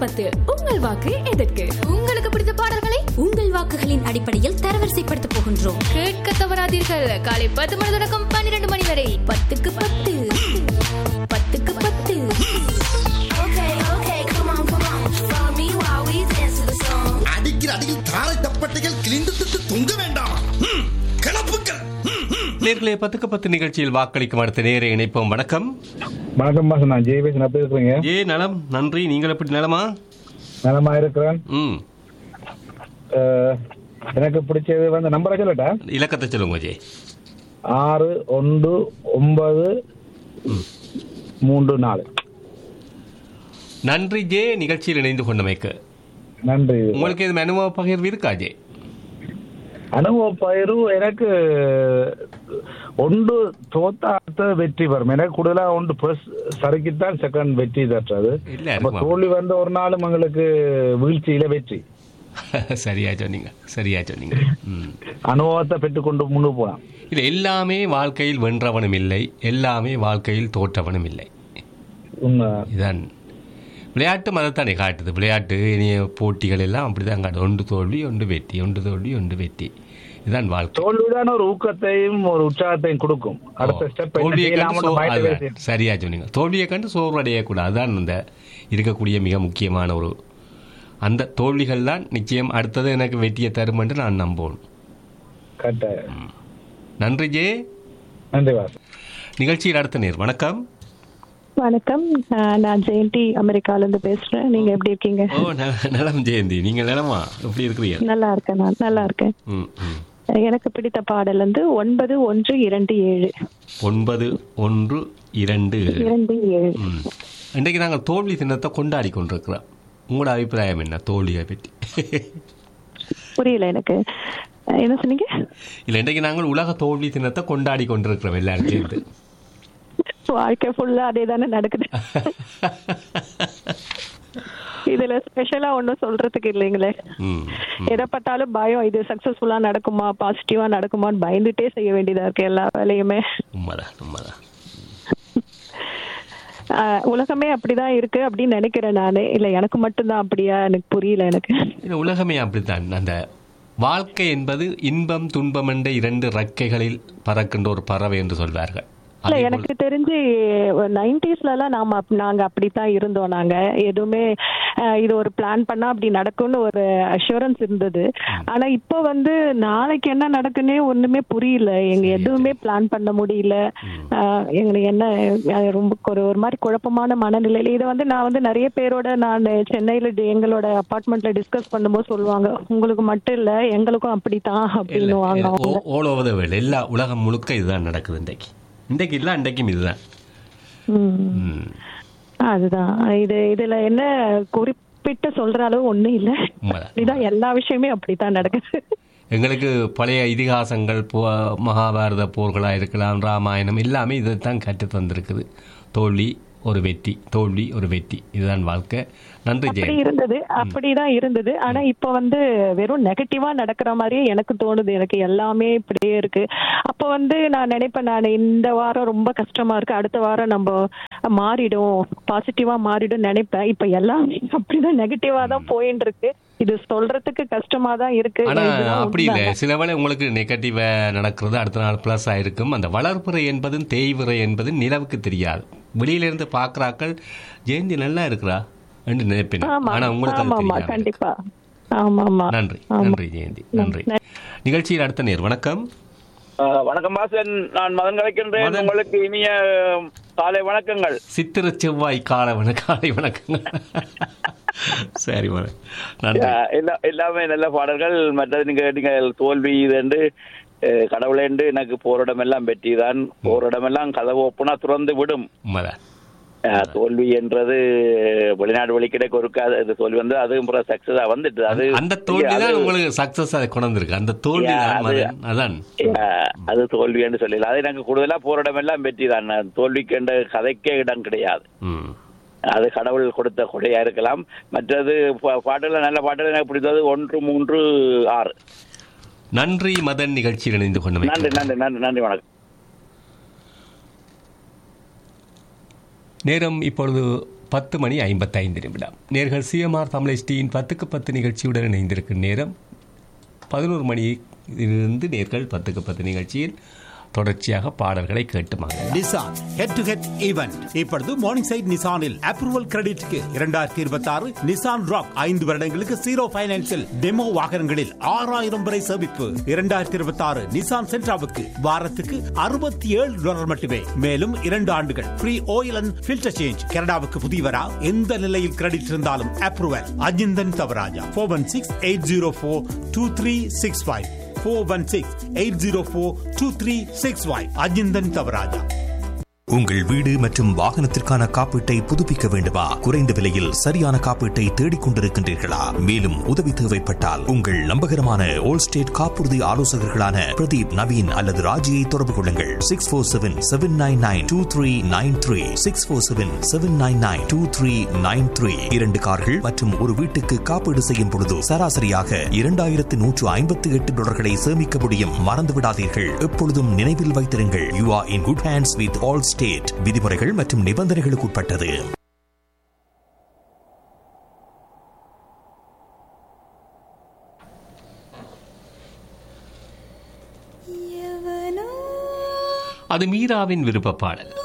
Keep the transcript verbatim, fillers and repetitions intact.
பத்து. உங்கள் வாக்கு எதற்கு? உங்களுக்கு பிடித்த பாடல்களை உங்கள் வாக்குகளின் அடிப்படையில் தரவரிசைப்படுத்த போகின்றோம். கேட்க தவறாதீர்கள். காலை பத்து மணி தொடக்கம் பன்னிரண்டு மணி வரை பத்துக்கு பத்து பத்துக்கு பத்து. அடிக்கிற அடியில் தாரை தப்பட்டைகள் கிழிந்து திட்டு தொங்க வேண்டாம். கிளப்புக்கள். நேர்களே, பத்துக்கு பத்து நிகழ்ச்சியில் வாக்களிக்கும் அடுத்த நேர இணைப்போம். வணக்கம். வணக்கம் பாஸ், நான் ஜெய் பேசுறேன். எப்படி இருக்கீங்க? ஏ நலம், நன்றி. நீங்கள் எப்படி நலமா? நலமா இருக்கிறேன். ம் எனக்கு பிடிச்சது வந்து நம்பரை சொல்லட்டா? இலக்கத்தை சொல்லுங்க ஜெய். ஆறு ஒன்று ஒன்பது மூன்று நாலு. நன்றி ஜே, நிகழ்ச்சியில் இணைந்து கொண்டமைக்கு நன்றி. உங்களுக்கு எதுவும் அனுபவ பகிர்வு இருக்கா ஜே? அனுபவ பயிரு எனக்கு ஒன்று தோத்தாத்த வெற்றி வரும். எனக்கு கூடுதலா ஒன்று ஃபர்ஸ்ட் சறுக்கித்தான் செகண்ட் வெற்றி தட்டுறது. தோல்வி வந்து ஒரு நாளும் எங்களுக்கு வீழ்ச்சியில வெற்றி. சரியா சொன்னீங்க, சரியா சொன்னீங்க. அனுபவத்தை பெற்றுக்கொண்டு முன்னு போலாம். இல்லை, எல்லாமே வாழ்க்கையில் வென்றவனும் இல்லை, எல்லாமே வாழ்க்கையில் தோற்றவனும் இல்லை. இதான் விளையாட்டு மதத்தானே காட்டுது. விளையாட்டு இனிய போட்டிகள் எல்லாம் அப்படிதான் காட்டு. ஒன்று தோல்வி ஒன்று வெற்றி, ஒன்று தோல்வி ஒன்று வெற்றி. இதுதான் வாழ்க்கை. தோல்விதான் ஒரு ஊக்கத்தையும் ஒரு உற்சாகத்தையும் கொடுக்கும். அடுத்த ஸ்டெப் சரியா சொன்னீங்க. தோல்வியை கண்டு சோர்வடையக்கூடாது. அதுதான் இந்த இருக்கக்கூடிய மிக முக்கியமான ஒரு அந்த தோல்விகள் தான் நிச்சயம் அடுத்தது எனக்கு வெற்றியை தரும் என்று நான் நம்பணும். நன்றி ஜே. நன்றி. நிகழ்ச்சியில் அடுத்த நேர். வணக்கம். வணக்கம், நான் ஜெயந்தி அமெரிக்கால இருந்து பேசுறேன். நீங்க எப்படி இருக்கீங்க? ஓ நலம் ஜெயந்தி, நீங்க நலமா? எப்படி இருக்கிறீங்க? நல்லா இருக்கேன், நான் நல்லா இருக்கேன். எனக்கு பிடித்த பாடல் வந்து ஒன்பது ஒன்று இரண்டு ஏழு. ஒன்பது ஒன்று இரண்டு இரண்டு ஏழு. இன்றைக்கு நாங்கள் தோல்வி தினத்தை கொண்டாடி கொண்டிருக்கிறோம். உங்களோட அபிப்பிராயம் என்ன தோல்வியை பற்றி? புரியல எனக்கு, என்ன சொன்னீங்க? இல்லை, இன்றைக்கு நாங்கள் உலக தோல்வி தினத்தை கொண்டாடி கொண்டிருக்கிறோம் எல்லாரும் சேர்ந்து. வாழ்க்கை ஃபுல்லா அதே தானே நடக்குது. இதுல ஸ்பெஷலா ஒன்னும் சொல்றதுக்கு இல்லைங்களே. எதை பார்த்தாலும் பயம். இது சக்சஸ்ஃபுல்லா நடக்குமா, பாசிட்டிவா நடக்குமான்னு பயந்துட்டே செய்ய வேண்டியதா இருக்கு எல்லா வேலையுமே. உண்மைதான், உண்மைதான். உலகமே அப்படிதான் இருக்கு அப்படின்னு நினைக்கிறேன் நானு. இல்ல எனக்கு மட்டும்தான் அப்படியா? எனக்கு புரியல. எனக்கு உலகமே அப்படித்தான். அந்த வாழ்க்கை என்பது இன்பம் துன்பம் என்ற இரண்டு ரெக்கைகளில் பறக்கின்ற ஒரு பறவை என்று சொல்வார்கள். இல்ல, எனக்கு தெரிஞ்சு நைன்டிஸ்ல எல்லாம் நாம நாங்க அப்படித்தான் இருந்தோம். நாங்க எதுவுமே இது ஒரு பிளான் பண்ணா அப்படி நடக்கும்னு ஒரு அஷூரன்ஸ் இருந்தது. ஆனா இப்ப வந்து நாளைக்கு என்ன நடக்குன்னே ஒண்ணுமே புரியல. எங்க எதுவுமே பிளான் பண்ண முடியல. எங்களுக்கு என்ன ரொம்ப ஒரு ஒரு மாதிரி குழப்பமான மனநிலையில. இதை வந்து நான் வந்து நிறைய பேரோட நான் சென்னையில எங்களோட அபார்ட்மெண்ட்ல டிஸ்கஸ் பண்ணும்போது சொல்லுவாங்க, உங்களுக்கு மட்டும் இல்ல எங்களுக்கும் அப்படித்தான் அப்படின்னு. எல்லா உலகம் முழுக்க இதுதான் நடக்குது. இன்றைக்கு இன்றைக்கு இல்ல இன்றைக்கும் இதுதான். அதுதான் இது. இதுல என்ன குறிப்பிட்டு சொல்ற அளவு ஒண்ணும் இல்ல. இதுதான் எல்லா விஷயமே அப்படித்தான் நடக்குது. எங்களுக்கு பழைய இதிகாசங்கள், மகாபாரத போர்களா இருக்கலாம், ராமாயணம் எல்லாமே இதைத்தான் கற்று தந்திருக்குது. தோல்வி ஒரு வெற்றி, தோல்வி ஒரு வெற்றி, இதுதான் வாழ்க்கை. நன்றி ஜெய. அப்படி இருந்தது, அப்படிதான் இருந்தது. ஆனா இப்ப வந்து வெறும் நெகட்டிவா நடக்கிற மாதிரியே எனக்கு தோணுது. எனக்கு எல்லாமே இப்படியே இருக்கு. அப்ப வந்து நான் நினைப்பேன், நான் இந்த வாரம் ரொம்ப கஷ்டமா இருக்கு, அடுத்த வாரம் நம்ம மாறிடும், பாசிட்டிவா மாறிடும் நினைப்பேன். இப்ப எல்லாமே அப்படிதான் நெகட்டிவா தான் போயிட்டு இருக்கு. இது சொல்றதுக்கு கஷ்டமா தான் இருக்கு. ஆனா அப்படி இல்லை. சில வேளை உங்களுக்கு நெகட்டிவா நடக்கிறது அடுத்த நாள் பிளஸ் ஆயிருக்கும். அந்த வளர்ப்புறை என்பதும் தேய்வுறை என்பதும் நிலவுக்கு தெரியாது. வெளியில இருந்து பாக்குறாக்கள் ஜெயந்தி நல்லா இருக்கிறா என்று நினைப்பேன். ஆனா உங்களுக்கு கண்டிப்பா. நன்றி, நன்றி ஜெயந்தி, நன்றி. நிகழ்ச்சியில் அடுத்த நேர். வணக்கம். வணக்கம் பாசன், நான் மதன் கலைக்கின்றேன். உங்களுக்கு இனிய காலை வணக்கங்கள். சித்திர செவ்வாய் காலை காலை வணக்கங்கள். சரி, எல்லாமே நல்ல பாடல்கள். மற்றது நீங்க நீங்கள் தோல்வி இது என்று கடவுளே என்று எனக்கு போரிடமெல்லாம் வெற்றிதான். போரிடமெல்லாம் கதவு ஒப்புனா துறந்து விடும். தோல்வி என்றது வெளிநாடு வெளிக்கிடைக்கு ஒருக்காது. தோல்வி வந்து அது சக்சஸா வந்துட்டு அது அந்த தோல்வி தான் உங்களுக்கு சக்சஸ் கொண்டு இருக்கு. அந்த தோல்வி அதான் அது தோல்வி என்று சொல்லல. அது எனக்கு கூடுதலா போரிடமெல்லாம் வெற்றி தான். தோல்விக்கு என்ற கதைக்கே இடம் கிடையாது. அது கடவுள் கொடுத்த கொடையா இருக்கலாம். மற்றது பாட்டுல நல்ல பாட்டுல எனக்கு பிடித்தது ஒன்று மூன்று ஆறு. நன்றி மதன், நிகழ்ச்சியில் இணைந்து கொண்டு. நன்றி நன்றி நன்றி நன்றி வணக்கம். நேரம் இப்பொழுது பத்து மணி ஐம்பத்தைந்து நிமிடம். நேர்கள் சிஎம்ஆர் தமிழ் பத்துக்கு பத்து நிகழ்ச்சியுடன் இணைந்திருக்கும் நேரம் பதினோரு மணியிலிருந்து நேர்கள் பத்துக்கு பத்து நிகழ்ச்சியில் தொடர்ச்சியாக பாடல்களை கேட்டுமாங்க. Nissan head to head event இப்பொழுது மார்னிங் சைட் நிசானில் அப்ரூவல் கிரெடிட்க்கு இரண்டாயிரத்தி இருபத்தி ஆறு நிசான் ராக் ஐந்து வருடங்களுக்கு ஜீரோ பைனான்சில் டெமோ வாகனங்களில் ஆறாயிரம் வரை சேமிப்பு. இரண்டாயிரத்தி இருபத்தி ஆறு நிசான் சென்ட்ராவுக்கு வாரத்துக்கு அறுபத்தி ஏழு டாலர் மட்டுமே. மேலும் இரண்டு ஆண்டுகள் free oil and filter change. கனடாவுக்கு புதியவரா எந்த நிலையில் கிரெடிட் இருந்தாலும் approval. Ajinthan Thavaraja four one six eight zero four two three six five four one six eight zero four two three six five. Ajinthan Thavaraja. உங்கள் வீடு மற்றும் வாகனத்திற்கான காப்பீட்டை புதுப்பிக்க வேண்டுமா? குறைந்த விலையில் சரியான காப்பீட்டை தேடிக் கொண்டிருக்கின்றீர்களா? மேலும் உதவி தேவைப்பட்டால் உங்கள் நம்பகரமான ஓல் ஸ்டேட் காப்புறுதி ஆலோசகர்களான பிரதீப், நவீன் அல்லது ராஜியை தொடர்பு கொள்ளுங்கள். Six four seven seven nine nine two three nine three six four seven seven nine nine two three nine three. இரண்டு கார்கள் மற்றும் ஒரு வீட்டுக்கு காப்பீடு செய்யும் பொழுது சராசரியாக இரண்டாயிரத்து நூற்று ஐம்பத்தி எட்டு டாலர்களை சேமிக்க முடியும். மறந்து விடாதீர்கள். எப்பொழுதும் நினைவில் வைத்திருங்கள், you are in good hands with all state. விதிமுறைகள் மற்றும் நிபந்தனைகளுக்கு உட்பட்டது. அது மீராவின் விருப்ப பாடல்.